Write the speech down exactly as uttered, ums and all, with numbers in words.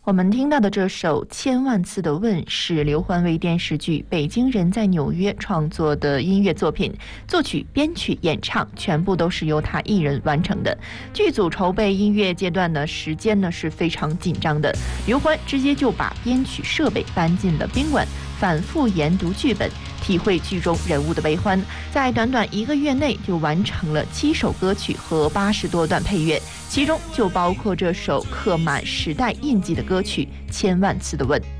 我们听到的这首《千万次的问》是刘欢为电视剧《北京人在纽约》创作的音乐作品，作曲、编曲、演唱全部都是由他一人完成的。剧组筹备音乐阶段呢，时间呢是非常紧张的，刘欢直接就把编曲设备搬进了宾馆，反复研读剧本，体会剧中人物的悲欢，在短短一个月内就完成了七首歌曲和八十多段配乐，其中就包括这首刻满时代印记的歌曲《千万次的问》。